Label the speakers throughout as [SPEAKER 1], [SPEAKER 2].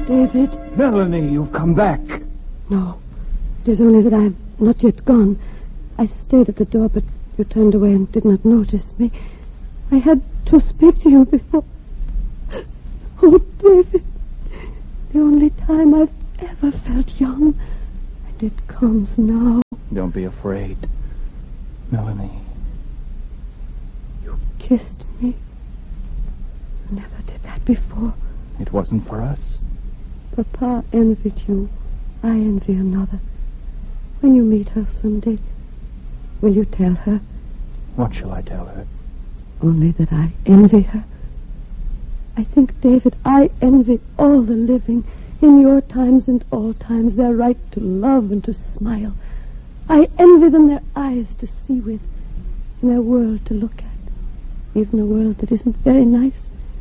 [SPEAKER 1] David.
[SPEAKER 2] Melanie, you've come back.
[SPEAKER 1] No. It is only that I have not yet gone. I stayed at the door, but you turned away and did not notice me. I had to speak to you before. Oh, David. The only time I've ever felt young. And it comes now.
[SPEAKER 2] Don't be afraid. Melanie.
[SPEAKER 1] You kissed me. You never did that before.
[SPEAKER 2] It wasn't for us.
[SPEAKER 1] Papa envied you. I envy another. When you meet her someday, will you tell her?
[SPEAKER 2] What shall I tell her?
[SPEAKER 1] Only that I envy her. I think, David, I envy all the living in your times and all times their right to love and to smile. I envy them their eyes to see with and their world to look at, even a world that isn't very nice.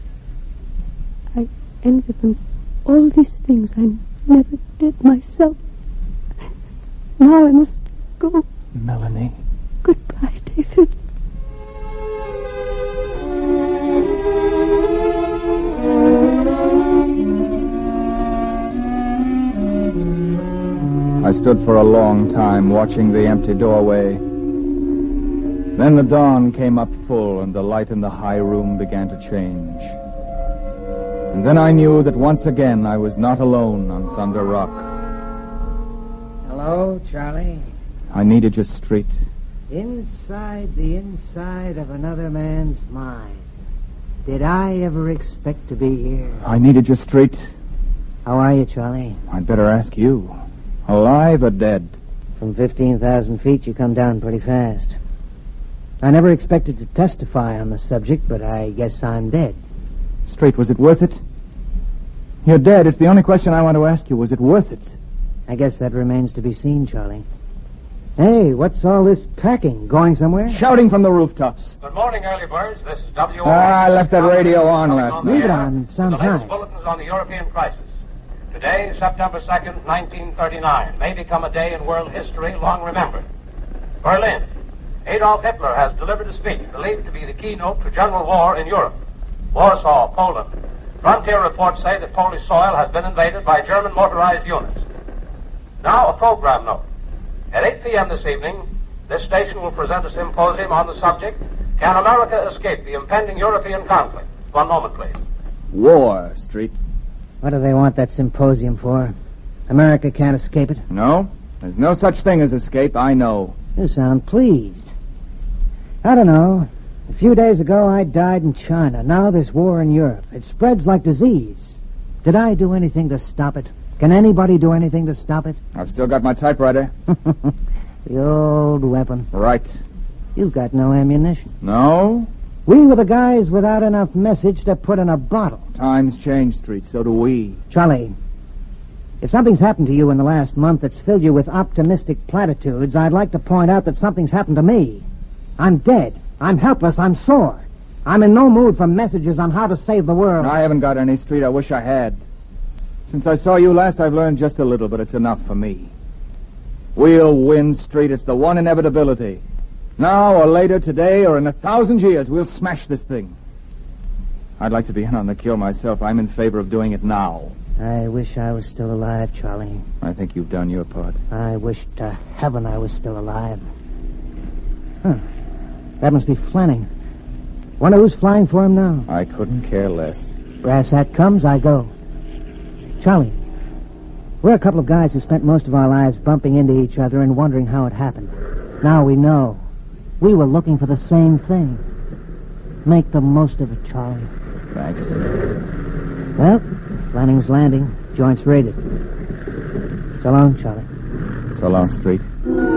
[SPEAKER 1] I envy them all these things I never did myself. Now I must go.
[SPEAKER 2] Melanie.
[SPEAKER 1] Goodbye, David.
[SPEAKER 2] I stood for a long time watching the empty doorway. Then the dawn came up full and the light in the high room began to change. And then I knew that once again I was not alone on Thunder Rock.
[SPEAKER 3] Hello, Charlie.
[SPEAKER 2] I needed your street.
[SPEAKER 3] Inside the inside of another man's mind. Did I ever expect to be here?
[SPEAKER 2] I needed your street.
[SPEAKER 3] How are you, Charlie?
[SPEAKER 2] I'd better ask you. Alive or dead?
[SPEAKER 3] From 15,000 feet, you come down pretty fast. I never expected to testify on the subject, but I guess I'm dead.
[SPEAKER 2] Street, was it worth it? You're dead. It's the only question I want to ask you. Was it worth it?
[SPEAKER 3] I guess that remains to be seen, Charlie. Hey, what's all this packing? Going somewhere?
[SPEAKER 2] Shouting from the rooftops.
[SPEAKER 4] Good morning, early birds. This is W.
[SPEAKER 2] I left that radio on last night.
[SPEAKER 3] Leave it on. Sounds
[SPEAKER 4] The latest
[SPEAKER 3] nice.
[SPEAKER 4] bulletins on the European crisis. Today, September 2nd, 1939, may become a day in world history long remembered. Berlin. Adolf Hitler has delivered a speech believed to be the keynote to general war in Europe. Warsaw, Poland. Frontier reports say that Polish soil has been invaded by German motorized units. Now, a program note. At 8 p.m. this evening, this station will present a symposium on the subject, Can America Escape the Impending European Conflict? One moment, please.
[SPEAKER 2] War, Street.
[SPEAKER 3] What do they want that symposium for? America can't escape it?
[SPEAKER 2] No? There's no such thing as escape, I know.
[SPEAKER 3] You sound pleased. I don't know. A few days ago, I died in China. Now there's war in Europe. It spreads like disease. Did I do anything to stop it? Can anybody do anything to stop it?
[SPEAKER 2] I've still got my typewriter.
[SPEAKER 3] The old weapon.
[SPEAKER 2] Right.
[SPEAKER 3] You've got no ammunition.
[SPEAKER 2] No?
[SPEAKER 3] We were the guys without enough message to put in a bottle.
[SPEAKER 2] Times change, Street. So do we.
[SPEAKER 3] Charlie, if something's happened to you in the last month that's filled you with optimistic platitudes, I'd like to point out that something's happened to me. I'm dead. I'm helpless. I'm sore. I'm in no mood for messages on how to save the world.
[SPEAKER 2] I haven't got any, Street. I wish I had. Since I saw you last, I've learned just a little, but it's enough for me. We'll win, Street. It's the one inevitability. Now or later, today or in 1,000 years, we'll smash this thing. I'd like to be in on the kill myself. I'm in favor of doing it now.
[SPEAKER 3] I wish I was still alive, Charlie.
[SPEAKER 2] I think you've done your part.
[SPEAKER 3] I wish to heaven I was still alive. Huh. That must be Flanning. Wonder who's flying for him now.
[SPEAKER 2] I couldn't care less.
[SPEAKER 3] Brass hat comes, I go. Charlie, we're a couple of guys who spent most of our lives bumping into each other and wondering how it happened. Now we know. We were looking for the same thing. Make the most of it, Charlie.
[SPEAKER 2] Thanks.
[SPEAKER 3] Well, Flanning's Landing. Joint's raided. So long, Charlie.
[SPEAKER 2] So long, Street.